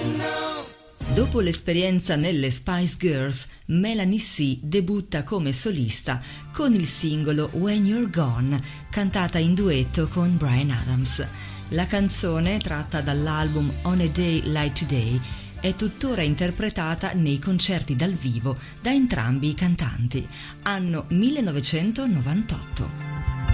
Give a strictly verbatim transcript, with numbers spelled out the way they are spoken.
Dopo l'esperienza nelle Spice Girls, Melanie C debutta come solista con il singolo When You're Gone, cantata in duetto con Bryan Adams. La canzone, tratta dall'album On a Day Like Today, è tuttora interpretata nei concerti dal vivo da entrambi i cantanti. Anno millenovecentonovantotto.